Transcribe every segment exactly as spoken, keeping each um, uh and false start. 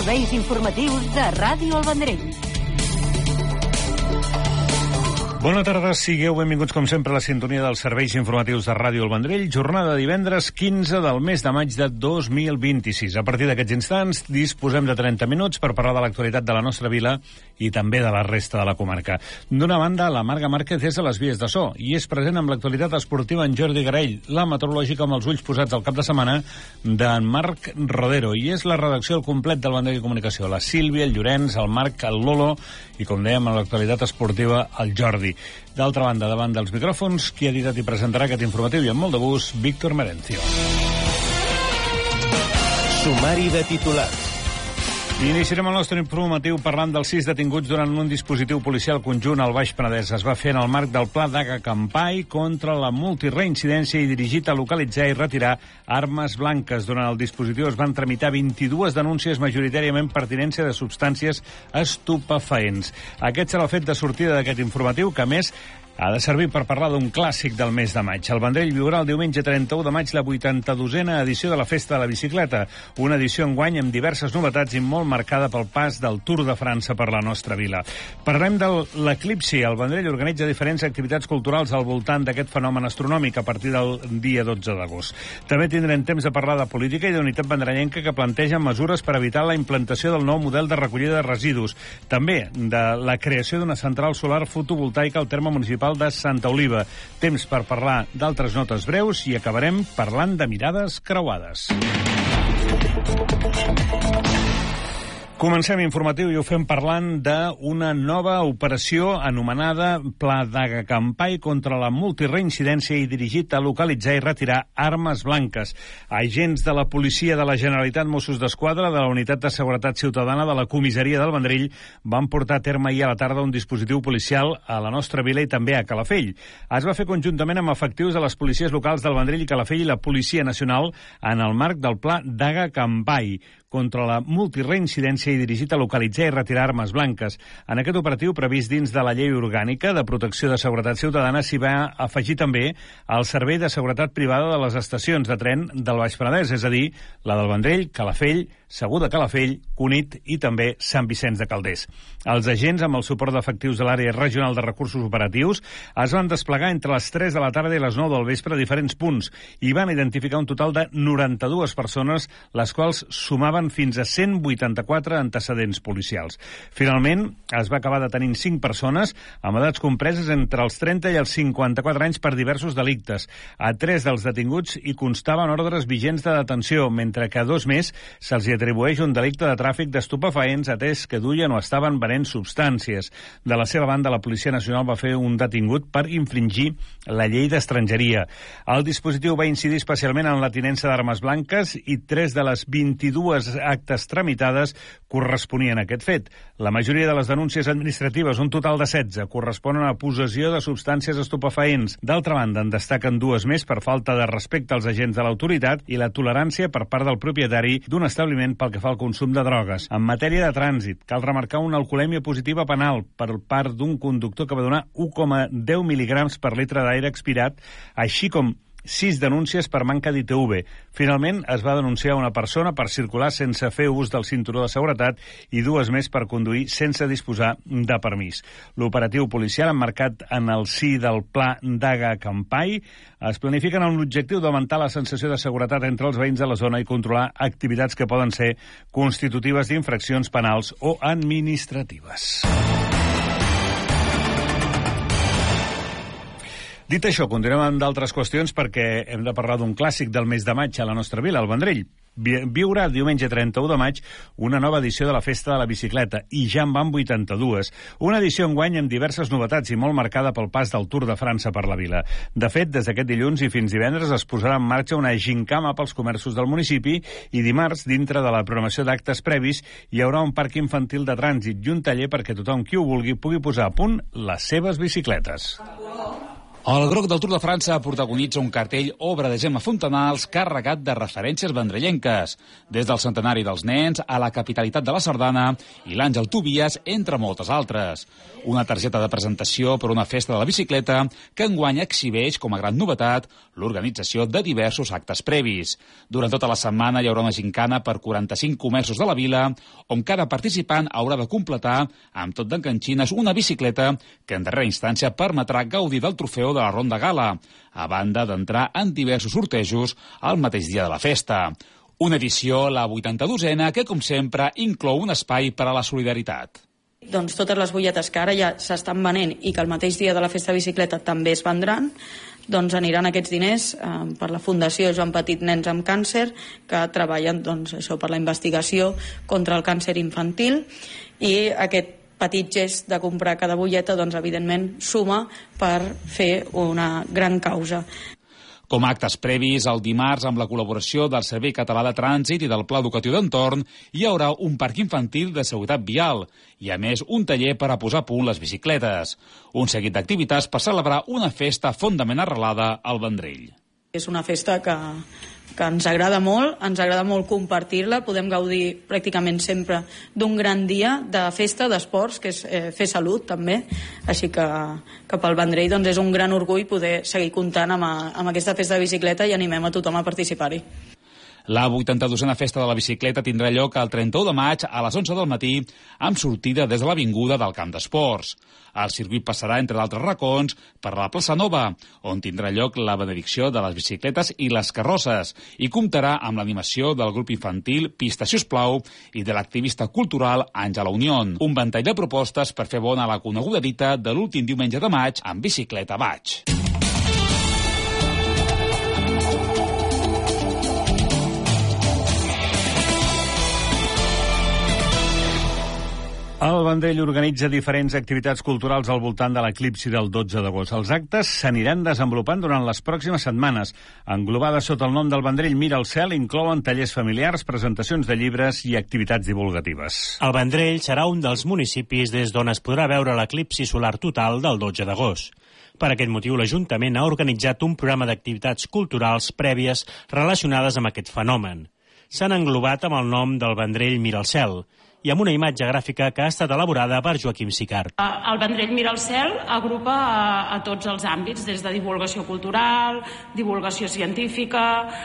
serveis informatius de Ràdio El Vendrell. Bona tarda, sigueu benvinguts com sempre a la sintonia dels serveis informatius de Ràdio El Vendrell. Jornada de divendres quinze del mes de maig de dos mil vint-i-sis. A partir d'aquests instants disposem de trenta minuts per parlar de l'actualitat de la nostra vila i també de la resta de la comarca. D'una banda, la Marga Márquez és a les vies de so i és present amb l'actualitat esportiva en Jordi Garell, la meteorològica amb els ulls posats al cap de setmana d'en Marc Rodero. I és la redacció al complet del Vendrell Comunicació. La Sílvia, el Llorenç, el Marc, el Lolo i, com dèiem, a l'actualitat esportiva, el Jordi. D'altra banda, davant dels micròfons, qui ha editat i presentarà aquest informatiu i amb molt de gust, Víctor Merencio. Sumari de titulars. Iniciarem el nostre informatiu parlant dels sis detinguts durant un dispositiu policial conjunt al Baix Penedès. Es va fer en el marc del Pla Daga Campai contra la multireincidència i dirigit a localitzar i retirar armes blanques. Durant el dispositiu es van tramitar vint-i-dues denúncies, majoritàriament pertinència de substàncies estupefaents. Aquest serà el fet de sortida d'aquest informatiu, que a més ha de servir per parlar d'un clàssic del mes de maig. El Vendrell viurà el diumenge trenta-u de maig la vuitanta-dosena edició de la Festa de la Bicicleta, una edició enguany amb diverses novetats i molt marcada pel pas del Tour de França per la nostra vila. Parlem de l'eclipsi. El Vendrell organitza diferents activitats culturals al voltant d'aquest fenomen astronòmic a partir del dia dotze d'agost. També tindrem temps de parlar de política i d'unitat vendrellenca que planteja mesures per evitar la implantació del nou model de recollida de residus. També de la creació d'una central solar fotovoltaica al terme municipal de Santa Oliva. Temps per parlar d'altres notes breus i acabarem parlant de mirades creuades. Comencem informatiu i ho fem parlant d'una nova operació anomenada Pla Daga Campai contra la multireincidència i dirigit a localitzar i retirar armes blanques. Agents de la Policia de la Generalitat, Mossos d'Esquadra, de la Unitat de Seguretat Ciutadana de la Comissaria del Vendrell van portar a terme ahir a la tarda un dispositiu policial a la nostra vila i també a Calafell. Es va fer conjuntament amb efectius de les policies locals del Vendrell i Calafell i la Policia Nacional en el marc del Pla Daga Campai contra la multireincidència i dirigit a localitzar i retirar armes blanques. En aquest operatiu, previst dins de la Llei Orgànica de Protecció de Seguretat Ciutadana, s'hi va afegir també el Servei de Seguretat Privada de les estacions de tren del Baix Penedès, és a dir, la del Vendrell, Calafell, Segur de Calafell, Cunit i també Sant Vicenç de Calders. Els agents, amb el suport d'efectius de l'àrea regional de recursos operatius, es van desplegar entre les tres de la tarda i les nou del vespre a diferents punts i van identificar un total de noranta-dues persones, les quals sumaven fins a cent vuitanta-quatre antecedents policials. Finalment, es va acabar detenint cinc persones amb edats compreses entre els trenta i els cinquanta-quatre anys per diversos delictes. A tres dels detinguts hi constaven ordres vigents de detenció, mentre que a dos més se'ls hi atribueix un delicte de tràfic d'estupefaents atès que duien o estaven venent substàncies. De la seva banda, la Policia Nacional va fer un detingut per infringir la llei d'estrangeria. El dispositiu va incidir especialment en la tinença d'armes blanques i tres de les vint-i-dues actes tramitades corresponien a aquest fet. La majoria de les denúncies administratives, un total de setze, corresponen a possessió de substàncies estupefaents. D'altra banda, en destaquen dues més per falta de respecte als agents de l'autoritat i la tolerància per part del propietari d'un establiment pel que fa al consum de drogues. En matèria de trànsit, cal remarcar una alcoholèmia positiva penal per part d'un conductor que va donar u coma deu mil·ligrams per litre d'aire expirat, així com sis denúncies per manca d'I T V. Finalment, es va denunciar una persona per circular sense fer ús del cinturó de seguretat i dues més per conduir sense disposar de permís. L'operatiu policial, emmarcat en el si del Pla Daga Campai, es planifica amb l'objectiu d'augmentar la sensació de seguretat entre els veïns de la zona i controlar activitats que poden ser constitutives d'infraccions penals o administratives. Dit això, continuem amb d'altres qüestions perquè hem de parlar d'un clàssic del mes de maig a la nostra vila, el Vendrell. Viurà el diumenge trenta-u de maig una nova edició de la Festa de la Bicicleta i ja en van vuitanta-dues. Una edició enguany amb diverses novetats i molt marcada pel pas del Tour de França per la vila. De fet, des d'aquest dilluns i fins divendres es posarà en marxa una gincama pels comerços del municipi i dimarts, dintre de la programació d'actes previs, hi haurà un parc infantil de trànsit i un taller perquè tothom qui ho vulgui pugui posar a punt les seves bicicletes. El Groc del Tour de França protagonitza un cartell obra de Gemma Fontanals carregat de referències vendrellenques, des del centenari dels nens a la capitalitat de la Sardana i l'Àngel Tobias, entre moltes altres. Una targeta de presentació per una festa de la bicicleta que enguany exhibeix com a gran novetat l'organització de diversos actes previs. Durant tota la setmana hi haurà una gincana per quaranta-cinc comerços de la vila, on cada participant haurà de completar, amb tot d'enganxines, una bicicleta que en darrera instància permetrà gaudir del trofeu de la Ronda Gala, a banda d'entrar en diversos sortejos el mateix dia de la festa. Una edició, la vuitanta-dosena, que, com sempre, inclou un espai per a la solidaritat. Doncs totes les butlletes que ara ja s'estan venent i que el mateix dia de la festa de bicicleta també es vendran, doncs aniran aquests diners eh, per la Fundació Joan Petit Nens amb Càncer, que treballen doncs, això per la investigació contra el càncer infantil, i aquest petit gest de comprar cada butlleta, doncs, evidentment, suma per fer una gran causa. Com a actes previs, el dimarts, amb la col·laboració del Servei Català de Trànsit i del Pla Educatiu d'Entorn, hi haurà un parc infantil de seguretat vial i, a més, un taller per a posar a punt les bicicletes. Un seguit d'activitats per celebrar una festa fondament arrelada al Vendrell. És una festa que, que ens agrada molt, ens agrada molt compartir-la, podem gaudir pràcticament sempre d'un gran dia de festa, d'esports, que és eh, fer salut també, així que, que pel Vendrell doncs, és un gran orgull poder seguir comptant amb, a, amb aquesta festa de bicicleta i animem a tothom a participar-hi. La vuitanta-dosena festa de la bicicleta tindrà lloc el trenta-u de maig a les onze del matí amb sortida des de l'avinguda del Camp d'Esports. El circuit passarà, entre d'altres racons, per la plaça Nova, on tindrà lloc la benedicció de les bicicletes i les carrosses, i comptarà amb l'animació del grup infantil Pista Si us plau i de l'activista cultural Àngela Unión. Un ventall de propostes per fer bona la coneguda dita de l'últim diumenge de maig amb bicicleta vaig. El Vendrell organitza diferents activitats culturals al voltant de l'eclipsi del dotze d'agost. Els actes s'aniran desenvolupant durant les pròximes setmanes. Englobades sota el nom del Vendrell Mira el cel, inclouen tallers familiars, presentacions de llibres i activitats divulgatives. El Vendrell serà un dels municipis des d'on es podrà veure l'eclipsi solar total del dotze d'agost. Per aquest motiu, l'Ajuntament ha organitzat un programa d'activitats culturals prèvies relacionades amb aquest fenomen. S'han englobat amb el nom del Vendrell Mira el cel i amb una imatge gràfica que ha estat elaborada per Joaquim Sicart. El Vendrell Mira el cel agrupa a, a tots els àmbits, des de divulgació cultural, divulgació científica,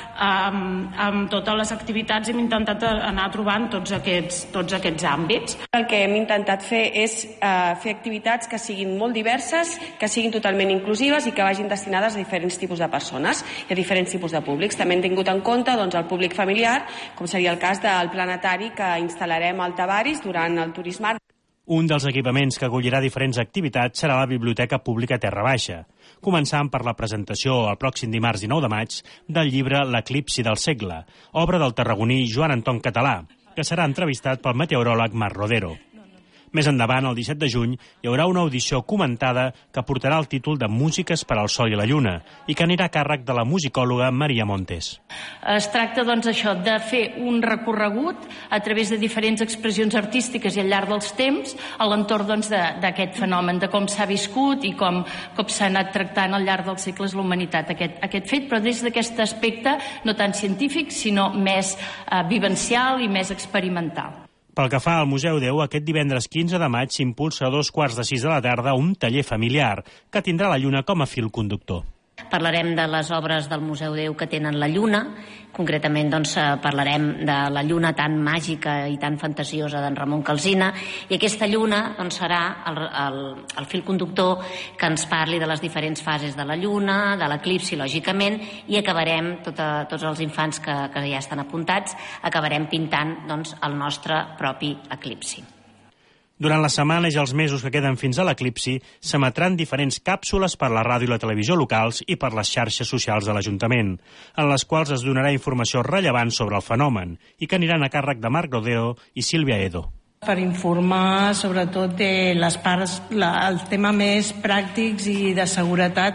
amb, amb totes les activitats hem intentat anar trobant tots aquests, tots aquests àmbits. El que hem intentat fer és uh, fer activitats que siguin molt diverses, que siguin totalment inclusives i que vagin destinades a diferents tipus de persones i a diferents tipus de públics. També hem tingut en compte doncs, el públic familiar, com seria el cas del planetari que instal·larem al Tavaris durant el turisme. Un dels equipaments que acollirà diferents activitats serà la Biblioteca Pública Terra Baixa, començant per la presentació el pròxim dimarts dinou de maig del llibre L'eclipsi del segle, obra del tarragoní Joan Anton Català, que serà entrevistat pel meteoròleg Marc Rodero. Més endavant, el disset de juny, hi haurà una audició comentada que portarà el títol de Músiques per al Sol i la Lluna i que anirà a càrrec de la musicòloga Maria Montes. Es tracta, doncs, això de fer un recorregut a través de diferents expressions artístiques i al llarg dels temps a l'entorn doncs, d'aquest fenomen, de com s'ha viscut i com, com s'ha anat tractant al llarg dels segles la humanitat aquest, aquest fet, però des d'aquest aspecte no tant científic, sinó més eh, vivencial i més experimental. Pel que fa al Museu Déu, aquest divendres quinze de maig s'impulsa a dos quarts de sis de la tarda un taller familiar que tindrà la lluna com a fil conductor. Parlarem de les obres del Museu Déu que tenen la lluna, concretament doncs, parlarem de la lluna tan màgica i tan fantasiosa d'en Ramon Calsina, i aquesta lluna doncs, serà el, el, el fil conductor que ens parli de les diferents fases de la lluna, de l'eclipsi, lògicament, i acabarem, tota, tots els infants que, que ja estan apuntats, acabarem pintant doncs, el nostre propi eclipsi. Durant les setmanes i els mesos que queden fins a l'eclipsi, s'emetran diferents càpsules per la ràdio i la televisió locals i per les xarxes socials de l'Ajuntament, en les quals es donarà informació rellevant sobre el fenomen i que aniran a càrrec de Marc Rodeo i Sílvia Edo. Per informar sobretot de les parts, la, el tema més pràctics i de seguretat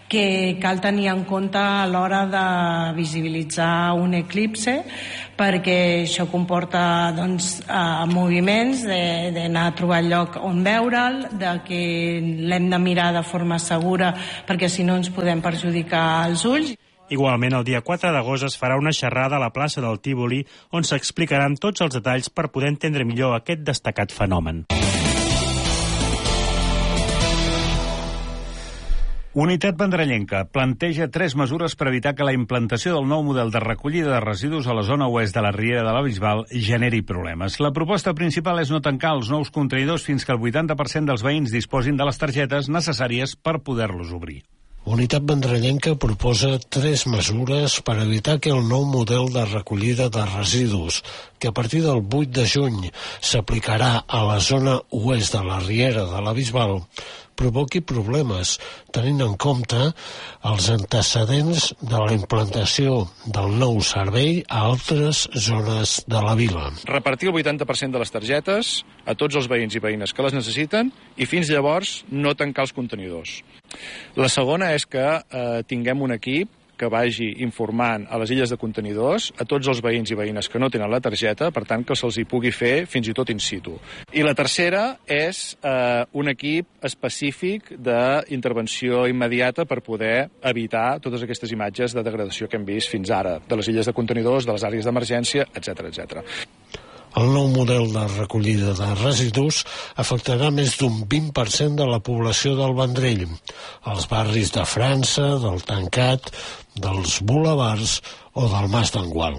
que cal tenir en compte a l'hora de visibilitzar un eclipse, perquè això comporta doncs, eh, moviments d'anar a trobar lloc on veure'l, de que l'hem de mirar de forma segura perquè si no ens podem perjudicar els ulls. Igualment, el dia quatre d'agost es farà una xerrada a la plaça del Tívoli on s'explicaran tots els detalls per poder entendre millor aquest destacat fenomen. Unitat Vendrellenca planteja tres mesures per evitar que la implantació del nou model de recollida de residus a la zona oest de la Riera de la Bisbal generi problemes. La proposta principal és no tancar els nous contenidors fins que el vuitanta per cent dels veïns disposin de les targetes necessàries per poder-los obrir. Unitat Vendrellenca proposa tres mesures per evitar que el nou model de recollida de residus, que a partir del vuit de juny s'aplicarà a la zona oest de la Riera de la Bisbal, provoqui problemes, tenint en compte els antecedents de la implantació del nou servei a altres zones de la vila. Repartir el vuitanta per cent de les targetes a tots els veïns i veïnes que les necessiten i fins llavors no tancar els contenidors. La segona és que eh, tinguem un equip que vagi informant a les illes de contenidors a tots els veïns i veïnes que no tenen la targeta, per tant que se'ls hi pugui fer fins i tot in situ. I la tercera és eh, un equip específic d'intervenció immediata per poder evitar totes aquestes imatges de degradació que hem vist fins ara, de les illes de contenidors, de les àrees d'emergència, etcètera, etcètera. El nou model de recollida de residus afectarà més d'un vint per cent de la població del Vendrell, els barris de França, del Tancat, dels Boulevards o del Mas d'Engual.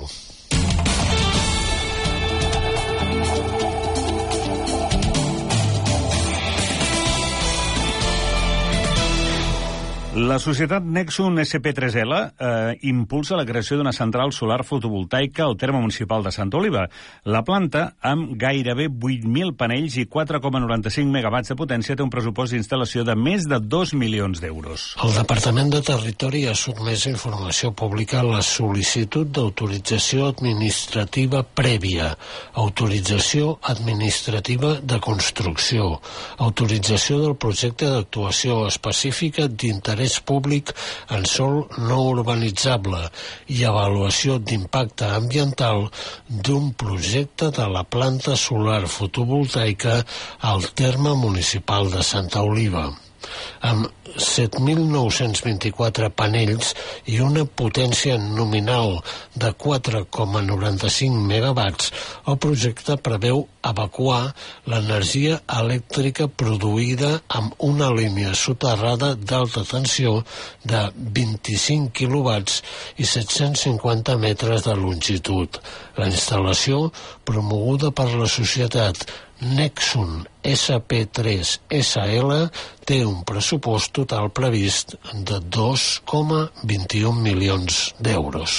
La societat Nexun S P tres L eh, impulsa la creació d'una central solar fotovoltaica al terme municipal de Santa Oliva. La planta, amb gairebé vuit mil panells i quatre coma noranta-cinc megawatts de potència, té un pressupost d'instal·lació de més de dos milions d'euros. El Departament de Territori ha sotmès a informació pública la sol·licitud d'autorització administrativa prèvia, autorització administrativa de construcció, autorització del projecte d'actuació específica d'interès públic en sòl no urbanitzable i avaluació d'impacte ambiental d'un projecte de la planta solar fotovoltaica al terme municipal de Santa Oliva. Amb set mil nou-cents vint-i-quatre panells i una potència nominal de quatre coma noranta-cinc megawatts, el projecte preveu evacuar l'energia elèctrica produïda amb una línia soterrada d'alta tensió de vint-i-cinc quilowatts i set-cents cinquanta metres de longitud. La instal·lació, promoguda per la societat Nexun S P tres S L, té un pressupost total previst de dos coma vint-i-un milions d'euros.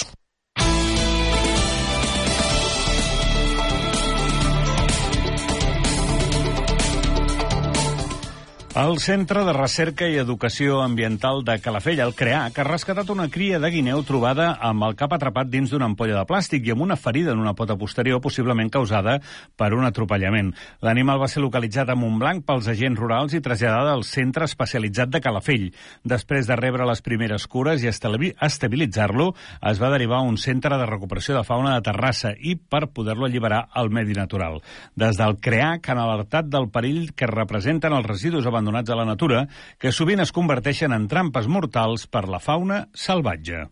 El Centre de Recerca i Educació Ambiental de Calafell, el CREAC, ha rescatat una cria de guineu trobada amb el cap atrapat dins d'una ampolla de plàstic i amb una ferida en una pota posterior, possiblement causada per un atropellament. L'animal va ser localitzat a Montblanc pels agents rurals i traslladat al Centre Especialitzat de Calafell. Després de rebre les primeres cures i estabilitzar-lo, es va derivar a un centre de recuperació de fauna de Terrassa i per poder-lo alliberar al medi natural. Des del CREAC han alertat del perill que representen els residus abandonats abandonats a la natura, que sovint es converteixen en trampes mortals per la fauna salvatge.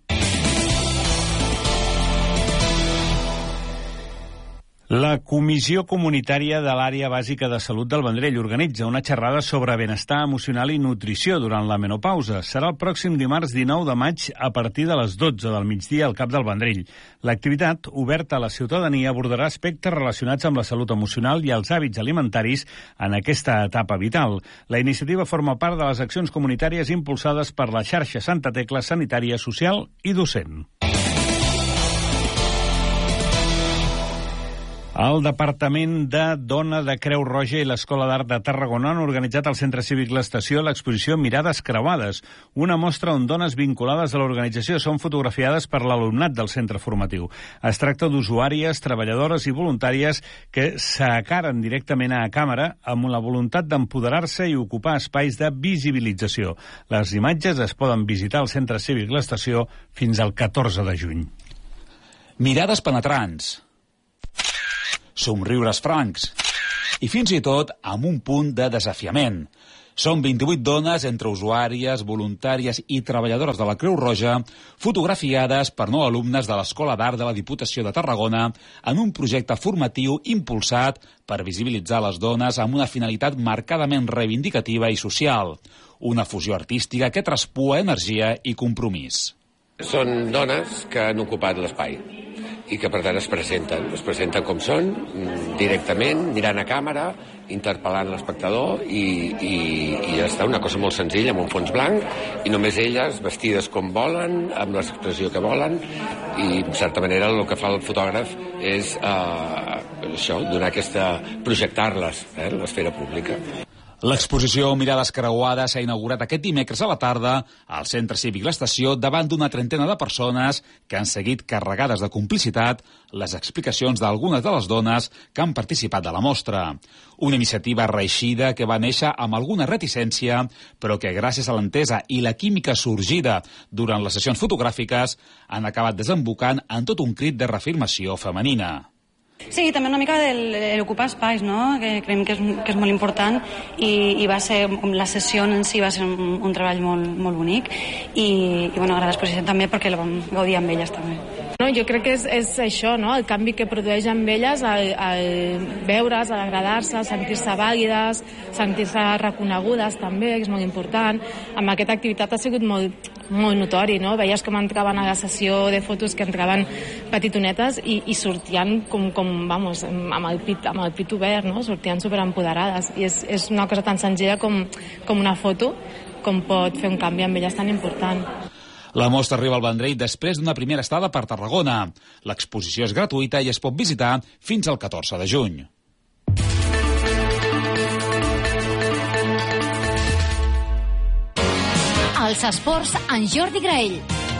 La Comissió Comunitària de l'Àrea Bàsica de Salut del Vendrell organitza una xerrada sobre benestar emocional i nutrició durant la menopausa. Serà el pròxim dimarts dinou de maig a partir de les dotze del migdia al Cap del Vendrell. L'activitat, oberta a la ciutadania, abordarà aspectes relacionats amb la salut emocional i els hàbits alimentaris en aquesta etapa vital. La iniciativa forma part de les accions comunitàries impulsades per la xarxa Santa Tecla Sanitària, Social i Docent. El Departament de Dona de Creu Roja i l'Escola d'Art de Tarragona han organitzat al Centre Cívic L'Estació l'exposició Mirades Creuades, una mostra on dones vinculades a l'organització són fotografiades per l'alumnat del centre formatiu. Es tracta d'usuàries, treballadores i voluntàries que s'acaren directament a càmera amb la voluntat d'empoderar-se i ocupar espais de visibilització. Les imatges es poden visitar al Centre Cívic L'Estació fins al catorze de juny. Mirades penetrants, somriures francs i fins i tot amb un punt de desafiament. Són vint-i-vuit dones entre usuàries, voluntàries i treballadores de la Creu Roja fotografiades per nou alumnes de l'Escola d'Art de la Diputació de Tarragona en un projecte formatiu impulsat per visibilitzar les dones amb una finalitat marcadament reivindicativa i social. Una fusió artística que traspua energia i compromís. Són dones que han ocupat l'espai i que per tant es presenten, es presenten com són, directament, mirant a càmera, interpel·lant l'espectador i, i, i ja està, una cosa molt senzilla, amb un fons blanc, i només elles vestides com volen, amb l'expressió que volen, i en certa manera el que fa el fotògraf és eh, això, donar aquesta, projectar-les, eh, l'esfera pública. L'exposició Mirades Creuades s'ha inaugurat aquest dimecres a la tarda al Centre Cívic L'Estació davant d'una trentena de persones que han seguit carregades de complicitat les explicacions d'algunes de les dones que han participat de la mostra. Una iniciativa reeixida que va néixer amb alguna reticència, però que gràcies a l'entesa i la química sorgida durant les sessions fotogràfiques han acabat desembocant en tot un crit de reafirmació femenina. Sí, també una mica d'ocupar espais, no? Que creiem que és, que és molt important i, i va ser, la sessió en si va ser un, un treball molt, molt bonic i, i bueno, a la exposició també perquè la vam gaudir amb elles també. No, jo crec que és, és això, no? El canvi que produeix amb elles, al, al veure's, al agradar-se, sentir-se vàlides, sentir-se reconegudes també, que és molt important. Amb aquesta activitat ha sigut molt, molt notori, no? Veies com entraven a la sessió de fotos que entraven petitonetes i, i sortien com, com vamos, amb el pit, amb el pit obert, no? Sortien superempoderades. I és, és una cosa tan senzilla com, com una foto, com pot fer un canvi amb elles tan important. La mostra arriba al Vendrell després d'una primera estada per Tarragona. L'exposició és gratuïta i es pot visitar fins al catorze de juny. Els esports en Jordi Graell.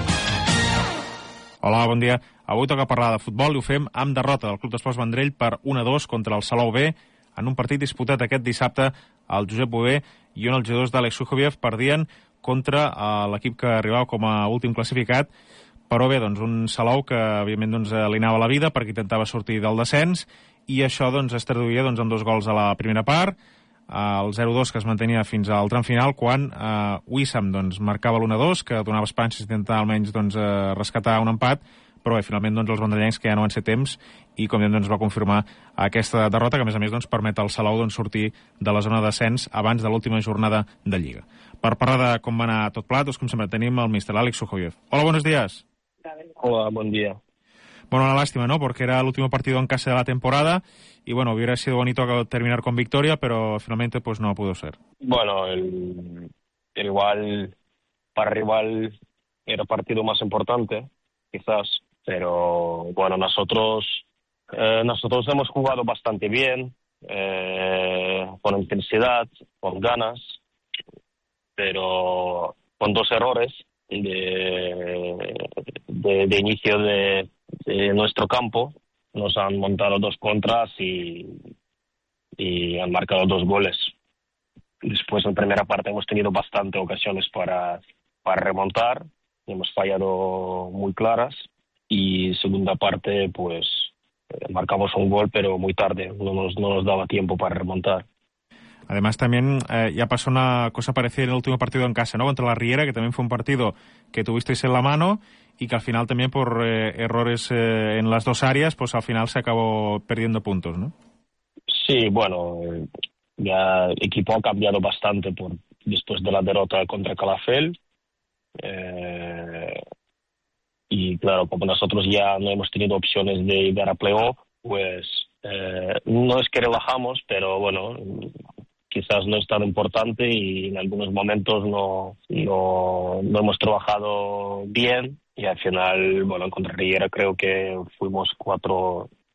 Hola, bon dia. Avui toca parlar de futbol i ho fem amb derrota del Club d'Esports Vendrell per un a dos contra el Salou B en un partit disputat aquest dissabte al Josep Bové i on els jugadors d'Àlex Sujoviev perdien contra l'equip que arribava com a últim classificat, però bé, doncs un Salou que evidentment doncs, li anava la vida perquè intentava sortir del descens i això doncs, es traduïa doncs, en dos gols a la primera part, el zero dos que es mantenia fins al tram final quan eh, Wissam doncs, marcava l'un a dos, que donava esperances d'intentar almenys doncs, eh, rescatar un empat, però bé, finalment doncs, els vendrellencs que ja no van ser temps i com diem doncs, va confirmar aquesta derrota que a més a més doncs, permet al Salou doncs, sortir de la zona de descens abans de l'última jornada de Lliga. Per parlar de com va anar tot plat, doncs, com sempre tenim el míster Àlex Sujoviev. Hola, buenos días. Hola, buen día. Bueno, una lástima, ¿no? Porque era el último partido en casa de la temporada y bueno, hubiera sido bonito terminar con victoria, pero finalmente pues no pudo ser. Bueno, el, el igual para rival era partido más importante, quizás, pero bueno, nosotros eh, nosotros hemos jugado bastante bien, eh, con intensidad, con ganas, pero con dos errores de, de, de inicio de, de nuestro campo. Nos han montado dos contras y, y han marcado dos goles. Después, en primera parte, hemos tenido bastante ocasiones para, para remontar. Hemos fallado muy claras. Y segunda parte, pues, eh, marcamos un gol, pero muy tarde. No nos, no nos daba tiempo para remontar. Además, también eh, ya pasó una cosa parecida en el último partido en casa, ¿no? Contra la Riera, que también fue un partido que tuvisteis en la mano y que al final también por eh, errores eh, en las dos áreas, pues al final se acabó perdiendo puntos, ¿no? Sí, bueno, ya el equipo ha cambiado bastante por después de la derrota contra Calafell. Eh, y claro, como nosotros ya no hemos tenido opciones de llegar a playoff, pues eh, no es que relajamos, pero bueno, quizás no es tan importante y en algunos momentos no, no, no hemos trabajado bien y al final, bueno, contra Riera creo que fuimos cuatro,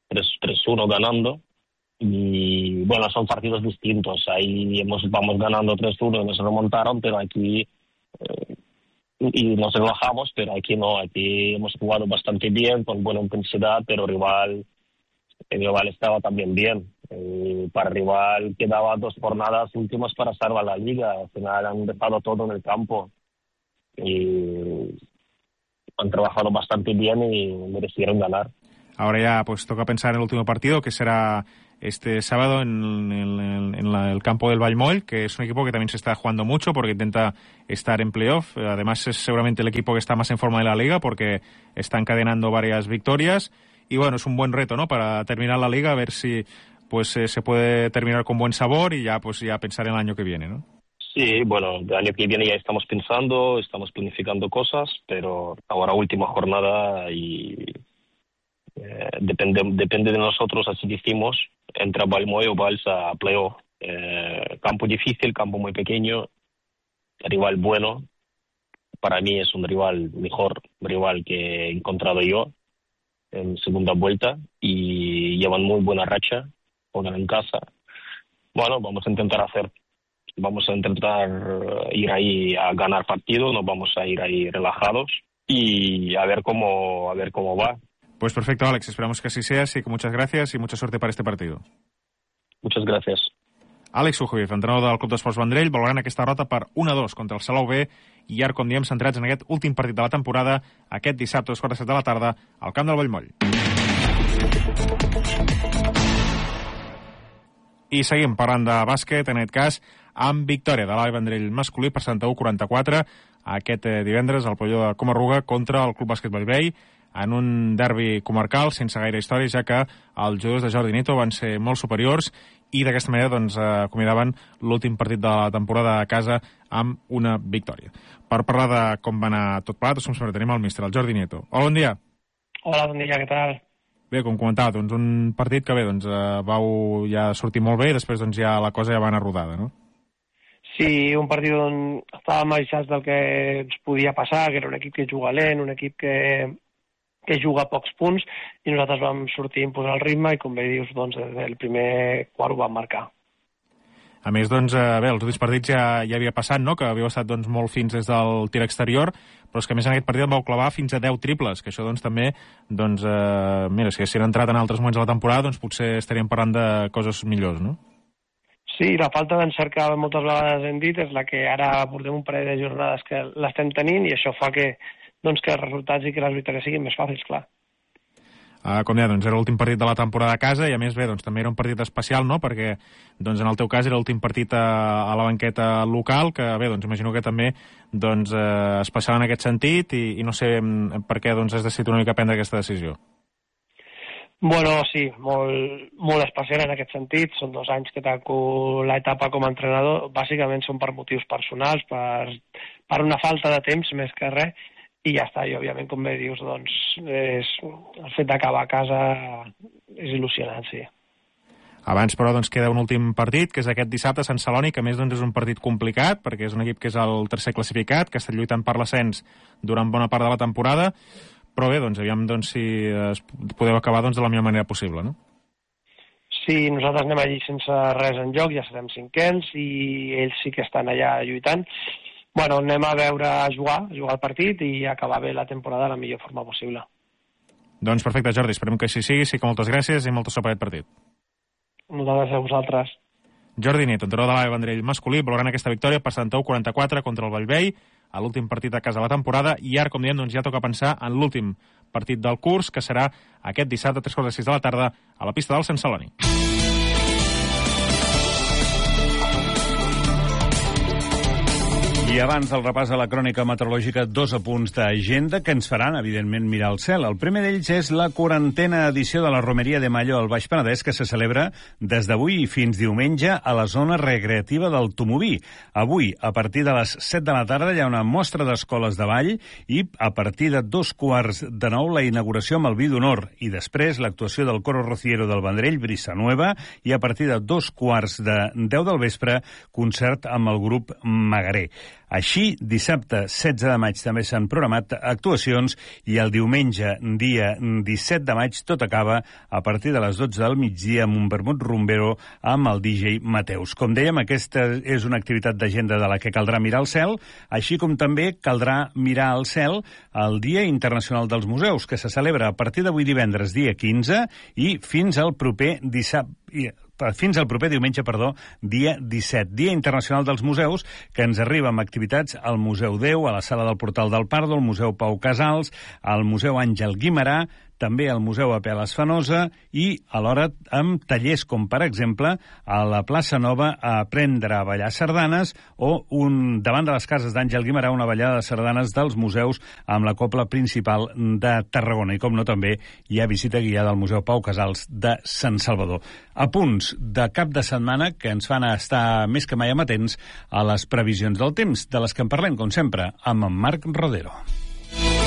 tres uno ganando. Y bueno, son partidos distintos. Ahí hemos, vamos ganando tres uno y nos remontaron, pero aquí eh, y nos relajamos, pero aquí no. Aquí hemos jugado bastante bien, con buena intensidad, pero rival, el rival estaba también bien. Eh, para el rival quedaba dos jornadas últimas para salvar la liga. Al final han dejado todo en el campo y han trabajado bastante bien y merecieron ganar. Ahora ya pues toca pensar en el último partido, que será este sábado en, en, en la, el campo del Vallmoll, que es un equipo que también se está jugando mucho porque intenta estar en playoff. Además es seguramente el equipo que está más en forma de la liga porque está encadenando varias victorias y bueno, es un buen reto, ¿no?, para terminar la liga, a ver si pues eh, se puede terminar con buen sabor y ya pues ya pensar en el año que viene, ¿no? Sí, bueno, el año que viene ya estamos pensando, estamos planificando cosas, pero ahora última jornada y eh, depende, depende de nosotros, así decimos, entra Vallmoll o Balsa a playoff. Eh, campo difícil, campo muy pequeño, rival bueno. Para mí es un rival mejor, rival que he encontrado yo en segunda vuelta y llevan muy buena racha, juegan en casa. Bueno, vamos a intentar hacer, vamos a intentar ir ahí a ganar partido, no vamos a ir ahí relajados y a ver cómo, a ver cómo va. Pues perfecto, Alex, esperamos que así sea, así que muchas gracias y mucha suerte para este partido. Muchas gracias. Àlex Sujovic, entrenador del Club d'Esports Vendrell, valorant aquesta derrota per un a dos contra el Salou B i ara, com diem, centrats en aquest últim partit de la temporada, aquest dissabte a les quatre de set de la tarda al camp del Vallmoll. I seguim parlant de bàsquet, en aquest cas, amb victòria de l'A V Vendrell masculí per setanta-u a quaranta-quatre aquest divendres al pavelló de Comarruga contra el Club Bàsquet Bellvei, en un derbi comarcal sense gaire història, ja que els jugadors de Jordi Nieto van ser molt superiors i d'aquesta manera doncs, acomiadaven l'últim partit de la temporada a casa amb una victòria. Per parlar de com va anar tot plegat, som sempre tenim el míster, el Jordi Nieto. Hola, bon dia. Hola, bon dia, què tal? Bé, com comentava, doncs, un partit que bé, doncs, eh, vau ja sortir molt bé i després doncs, ja la cosa ja va anar rodada, no? Sí, un partit on estàvem avisats del que ens podia passar, que era un equip que juga lent, un equip que, que juga a pocs punts, i nosaltres vam sortir a imposar el ritme i, com bé dius, doncs, el primer quart ho vam marcar. A més, doncs, eh, bé, els últims partits ja, ja havia passat, no?, que havíeu estat doncs, molt fins des del tir exterior, però és que a més en aquest partit vau clavar fins a deu triples, que això doncs també, doncs, eh, mira, si haguessin entrat en altres moments de la temporada, doncs potser estaríem parlant de coses millors, no? Sí, la falta d'encert que moltes vegades hem dit és la que ara portem un parell de jornades que l'estem tenint i això fa que, doncs, que els resultats i que les victòries siguin més fàcils, clar. Uh, com ja, doncs era l'últim partit de la temporada a casa i a més bé, doncs també era un partit especial, no?, perquè doncs en el teu cas era l'últim partit a, a la banqueta local, que bé, doncs imagino que també doncs, eh, especial en aquest sentit i, i no sé per què doncs has decidit una mica prendre aquesta decisió. Bueno, sí, molt, molt especial en aquest sentit. Són dos anys que tanco l'etapa com a entrenador. Bàsicament són per motius personals, per, per una falta de temps més que res, i ja està. I, òbviament, com bé dius, doncs, és, el fet d'acabar a casa és il·lusionant, sí. Abans, però, doncs, queda un últim partit, que és aquest dissabte a Sant Celoni, que a més doncs, és un partit complicat, perquè és un equip que és el tercer classificat, que està lluitant per l'ascens durant bona part de la temporada, però bé, doncs, aviam doncs, si es podeu acabar doncs, de la millor manera possible, no? Sí, nosaltres anem allí sense res en joc, ja serem cinquens, i ells sí que estan allà lluitant. Bueno, anem a veure a jugar, a jugar el partit i acabar bé la temporada de la millor forma possible. Doncs perfecte, Jordi, esperem que així sigui, sí que moltes gràcies i molta sort per aquest partit. Moltes gràcies a vosaltres. Jordi Nieto, entrenador de l'A V Vendrell masculí, valorant aquesta victòria per setanta-u a quaranta-quatre contra el Bellvei, a l'últim partit a casa de la temporada, i ara, com diem, doncs ja toca pensar en l'últim partit del curs, que serà aquest dissabte a tres quarts de sis de la tarda a la pista del Sant Celoni. I abans del repàs de la crònica meteorològica, dos apunts d'agenda que ens faran, evidentment, mirar el cel. El primer d'ells és la quarantena edició de la Romeria de Mayo al Baix Penedès, que se celebra des d'avui fins diumenge a la zona recreativa del Tomoví. Avui, a partir de les set de la tarda, hi ha una mostra d'escoles de ball i a partir de dos quarts de nou la inauguració amb el vi d'honor i després l'actuació del Coro Rociero del Vendrell, Brisa Nueva, i a partir de dos quarts de deu del vespre, concert amb el grup Magaré. Així, dissabte setze de maig també s'han programat actuacions i el diumenge, dia disset de maig, tot acaba a partir de les dotze del migdia amb un vermut rumbero amb el D J Mateus. Com dèiem, aquesta és una activitat d'agenda de la que caldrà mirar al cel, així com també caldrà mirar al cel el Dia Internacional dels Museus, que se celebra a partir d'avui divendres, dia quinze, i fins al proper dissabte... fins al proper diumenge, perdó, dia disset, Dia Internacional dels Museus, que ens arriba amb activitats al Museu Déu, a la Sala del Portal del Pardo, al Museu Pau Casals, al Museu Àngel Guimerà, també al Museu Apel·les Fenosa i alhora amb tallers com, per exemple, a la Plaça Nova a aprendre a ballar sardanes o un, davant de les cases d'Àngel Guimerà una ballada de sardanes dels museus amb la cobla principal de Tarragona. I com no, també hi ha visita guiada al Museu Pau Casals de Sant Salvador. A punts de cap de setmana que ens fan estar més que mai amatents a les previsions del temps, de les que en parlem, com sempre, amb en Marc Rodero.